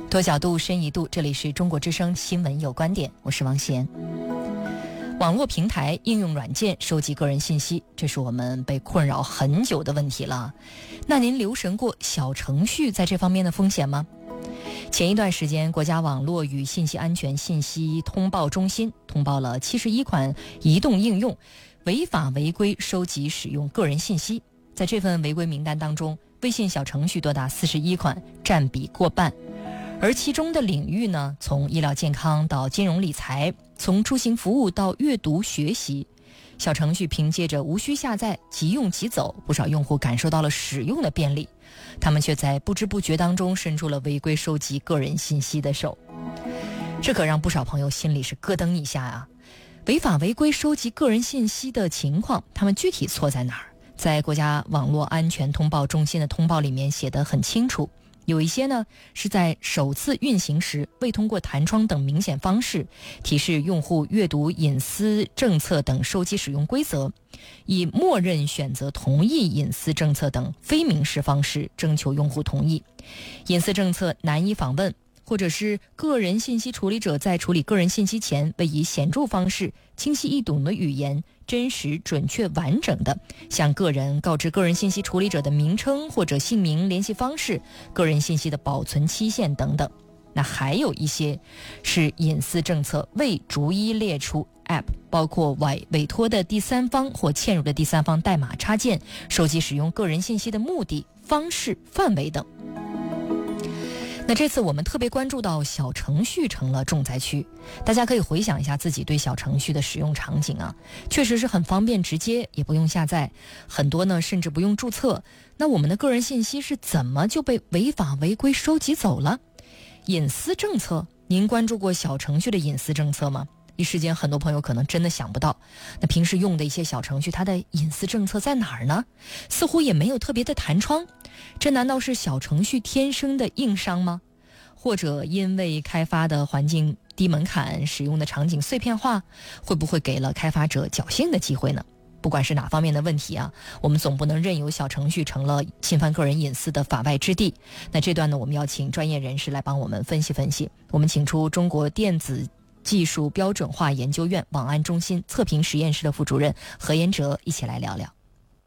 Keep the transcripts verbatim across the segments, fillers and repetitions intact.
多角度深一度，这里是中国之声新闻有观点，我是王贤。网络平台应用软件收集个人信息，这是我们被困扰很久的问题了。那您留神过小程序在这方面的风险吗？前一段时间，国家网络与信息安全信息通报中心通报了七十一款移动应用违法违规收集使用个人信息。在这份违规名单当中，微信小程序多达四十一款，占比过半。而其中的领域呢，从医疗健康到金融理财，从出行服务到阅读学习，小程序凭借着无需下载、即用即走，不少用户感受到了使用的便利，他们却在不知不觉当中伸出了违规收集个人信息的手。这可让不少朋友心里是咯噔一下啊！违法违规收集个人信息的情况，他们具体错在哪儿？在国家网络安全通报中心的通报里面写得很清楚。有一些呢是在首次运行时未通过弹窗等明显方式提示用户阅读隐私政策等收集使用规则，以默认选择同意隐私政策等非明示方式征求用户同意，隐私政策难以访问，或者是个人信息处理者在处理个人信息前未以显著方式、清晰易懂的语言、真实准确完整的向个人告知个人信息处理者的名称或者姓名、联系方式、个人信息的保存期限等等。那还有一些是隐私政策未逐一列出 App， 包括委委托的第三方或嵌入的第三方代码插件收集使用个人信息的目的、方式、范围等。那这次我们特别关注到小程序成了重灾区，大家可以回想一下自己对小程序的使用场景啊，确实是很方便直接，也不用下载，很多呢甚至不用注册。那我们的个人信息是怎么就被违法违规收集走了？隐私政策，您关注过小程序的隐私政策吗？一时间很多朋友可能真的想不到，那平时用的一些小程序，它的隐私政策在哪儿呢？似乎也没有特别的弹窗，这难道是小程序天生的硬伤吗？或者因为开发的环境低门槛，使用的场景碎片化，会不会给了开发者侥幸的机会呢？不管是哪方面的问题啊，我们总不能任由小程序成了侵犯个人隐私的法外之地。那这段呢，我们要请专业人士来帮我们分析分析。我们请出中国电子技术标准化研究院网安中心测评实验室的副主任何延哲，一起来聊聊。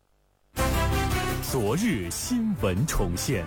昨日新闻重现。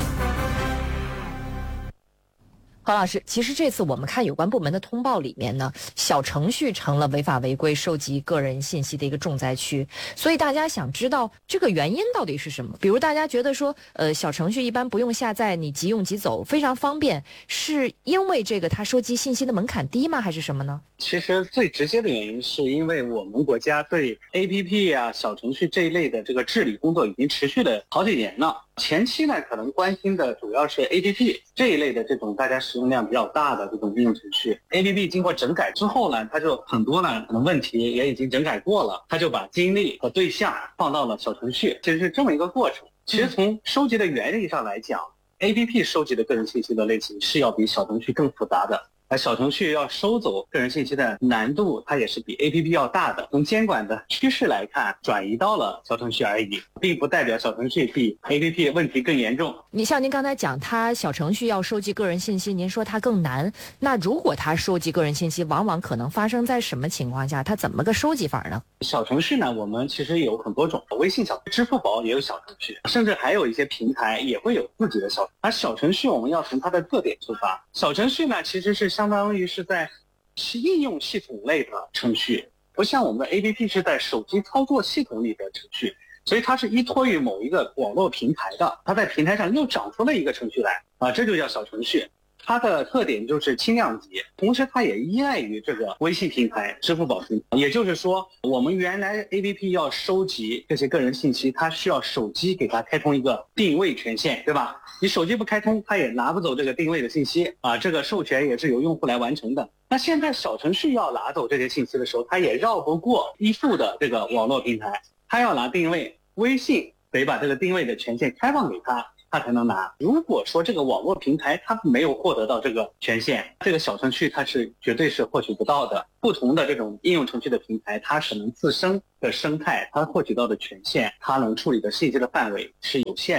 何老师，其实这次我们看有关部门的通报里面呢，小程序成了违法违规收集个人信息的一个重灾区，所以大家想知道这个原因到底是什么？比如大家觉得说，呃，小程序一般不用下载，你即用即走，非常方便，是因为这个它收集信息的门槛低吗？还是什么呢？ 其实最直接的原因是因为我们国家对 A P P 啊、小程序这一类的这个治理工作已经持续了好几年了。前期呢，可能关心的主要是 A P P 这一类的这种大家使用量比较大的这种应用程序。A P P 经过整改之后呢，它就很多呢可能问题也已经整改过了，它就把精力和对象放到了小程序，其实是这么一个过程。其实从收集的原理上来讲， A P P 收集的个人信息的类型是要比小程序更复杂的。而小程序要收走个人信息的难度，它也是比 A P P 要大的。从监管的趋势来看，转移到了小程序而已，并不代表小程序比 A P P 问题更严重。 你像您刚才讲，它小程序要收集个人信息，您说它更难。那如果它收集个人信息，往往可能发生在什么情况下？它怎么个收集法呢？ 小程序呢，我们其实有很多种，微信小、支付宝也有小程序，甚至还有一些平台也会有自己的小。而小程序我们要从它的特点出发，小程序呢其实是相当于是在应用系统类的程序，不像我们的 A P P 是在手机操作系统里的程序，所以它是依托于某一个网络平台的，它在平台上又长出了一个程序来啊，这就叫小程序。它的特点就是轻量级，同时它也依赖于这个微信平台、支付宝平台。也就是说，我们原来 A P P 要收集这些个人信息，它需要手机给它开通一个定位权限，对吧？你手机不开通，它也拿不走这个定位的信息啊，这个授权也是由用户来完成的。那现在小程序要拿走这些信息的时候，它也绕不过依附的这个网络平台，它要拿定位，微信得把这个定位的权限开放给它，它才能拿。如果说这个网络平台它没有获得到这个权限，这个小程序它是绝对是获取不到的。不同的这种应用程序的平台，它可能自身的生态，它获取到的权限，它能处理的信息的范围是有限的。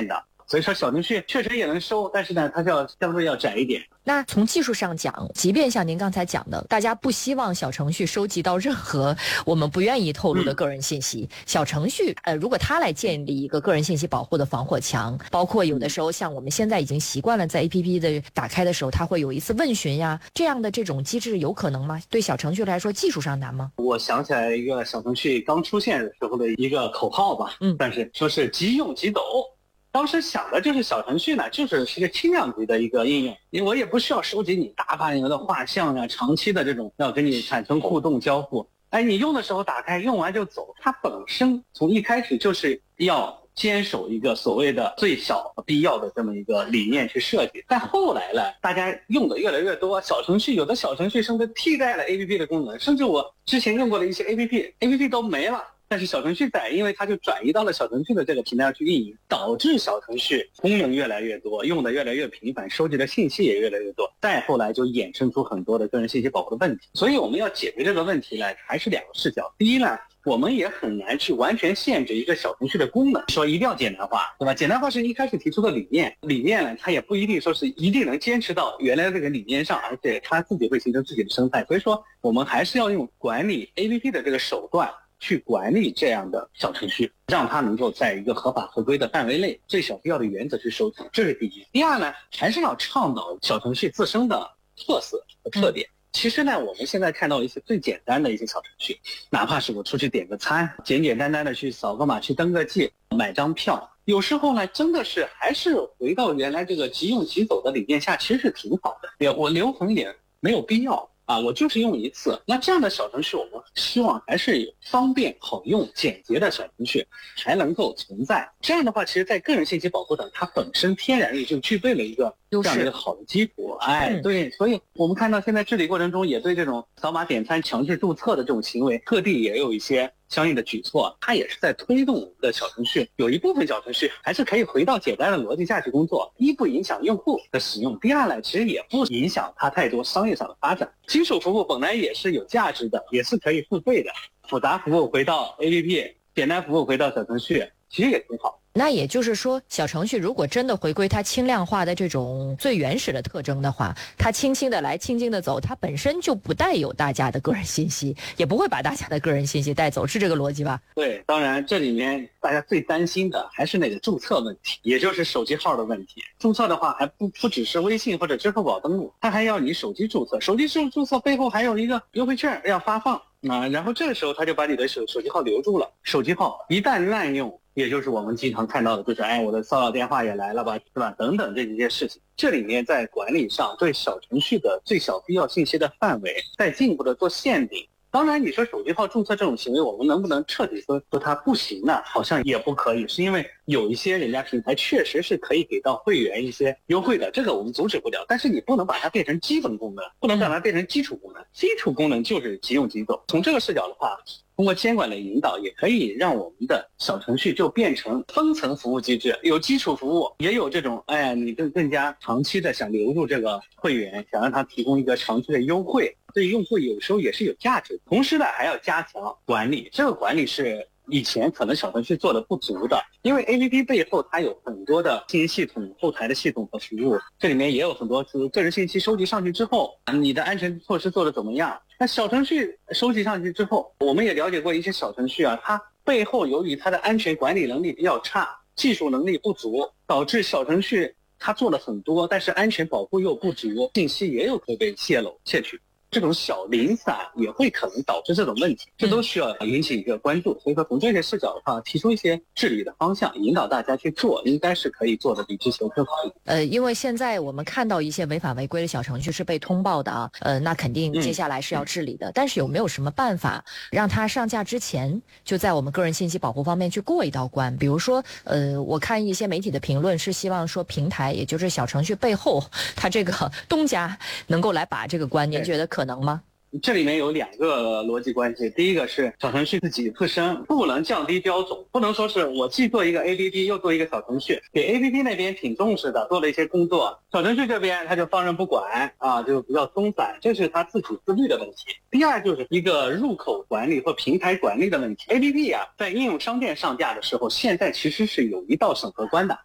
所以说小程序确实也能收，但是呢，它就要相对要窄一点。 那从技术上讲，即便像您刚才讲的，大家不希望小程序收集到任何我们不愿意透露的个人信息，嗯、小程序呃，如果它来建立一个个人信息保护的防火墙，包括有的时候像我们现在已经习惯了在 A P P 的打开的时候，它会有一次问询呀，这样的这种机制有可能吗？对小程序来说，技术上难吗？ 我想起来一个小程序刚出现的时候的一个口号吧，嗯，但是说是即用即走。当时想的就是小程序呢，就是是一个轻量级的一个应用，因为我也不需要收集你大半年的画像啊，长期的这种要跟你产生互动交互。哎，你用的时候打开，用完就走。它本身从一开始就是要坚守一个所谓的最小必要的这么一个理念去设计。但后来呢，大家用的越来越多，小程序有的小程序甚至替代了 A P P 的功能，甚至我之前用过的一些 A P P，A P P 都没了。但是小程序在，因为它就转移到了小程序的这个平台上去运营，导致小程序功能越来越多，用的越来越频繁，收集的信息也越来越多，再后来就衍生出很多的个人信息保护的问题。所以我们要解决这个问题呢，还是两个视角。第一呢，我们也很难去完全限制一个小程序的功能，说一定要简单化，对吧？简单化是一开始提出的理念，理念呢，它也不一定说是一定能坚持到原来这个理念上，而且它自己会形成自己的生态。所以说，我们还是要用管理 A P P 的这个手段去管理这样的小程序，让它能够在一个合法合规的范围内，最小必要的原则去收集，这是第一。第二呢，还是要倡导小程序自身的特色和特点。其实呢，我们现在看到一些最简单的一些小程序，哪怕是我出去点个餐，简简单单的去扫个码，去登个记，买张票，有时候呢，真的是还是回到原来这个即用即走的理念下，其实是挺好的。也我留痕也没有必要。啊，我就是用一次。那这样的小程序，我们希望还是有方便、好用、简洁的小程序还能够存在。这样的话，其实在个人信息保护上，它本身天然就具备了一个这样的一个好的基础。哎，对，所以我们看到现在治理过程中，也对这种扫码点餐强制注册的这种行为，各地也有一些相应的举措，它也是在推动我们的小程序。有一部分小程序还是可以回到简单的逻辑下去工作，一不影响用户的使用，第二呢，其实也不影响它太多商业上的发展。基础服务本来也是有价值的，也是可以付费的，复杂服务回到 A P P， 简单服务回到小程序，其实也挺好。 那也就是说，小程序如果真的回归它轻量化的这种最原始的特征的话，它轻轻的来，轻轻的走，它本身就不带有大家的个人信息，也不会把大家的个人信息带走，是这个逻辑吧？ 对，当然这里面大家最担心的还是那个注册问题，也就是手机号的问题。注册的话还不不只是微信或者支付宝登录，它还要你手机注册，手机注册背后还有一个优惠券要发放啊，然后这个时候他就把你的手手机号留住了，手机号一旦滥用，也就是我们经常看到的，就是哎，我的骚扰电话也来了吧，是吧？等等这几件事情，这里面在管理上对小程序的最小必要信息的范围再进一步的做限定。当然，你说手机号注册这种行为，我们能不能彻底说说它不行呢？好像也不可以，是因为有一些人家平台确实是可以给到会员一些优惠的，这个我们阻止不了。但是你不能把它变成基本功能，不能把它变成基础功能。基础功能就是即用即走。从这个视角的话，通过监管的引导，也可以让我们的小程序就变成分层服务机制，有基础服务，也有这种哎呀，你更更加长期的想留住这个会员，想让他提供一个长期的优惠，对用户有时候也是有价值。同时呢，还要加强管理，这个管理是以前可能小程序做的不足的，因为 A P P 背后它有很多的信息系统、后台的系统和服务，这里面也有很多是个人信息收集上去之后，你的安全措施做的怎么样？那小程序收集上去之后，我们也了解过一些小程序啊，它背后由于它的安全管理能力比较差，技术能力不足，导致小程序它做了很多，但是安全保护又不足，信息也有可被泄露窃取。这种小零散也会可能导致这种问题，这都需要引起一个关注。所以说从这些视角的话，提出一些治理的方向，引导大家去做，应该是可以做的比之前更好一点。 呃，因为现在我们看到一些违法违规的小程序是被通报的啊，呃，那肯定接下来是要治理的。嗯、但是有没有什么办法让它上架之前就在我们个人信息保护方面去过一道关？比如说，呃，我看一些媒体的评论是希望说平台，也就是小程序背后，它这个东家能够来把这个关，您觉得可能吗？ 这里面有两个逻辑关系，第一个是小程序自己自身不能降低标准，不能说是我既做一个 A P P 又做一个小程序，给 A P P 那边挺重视的，做了一些工作，小程序这边他就放任不管啊，就比较松散，这是他自主自律的问题。第二就是一个入口管理或平台管理的问题。 A P P 啊，在应用商店上架的时候，现在其实是有一道审核关的，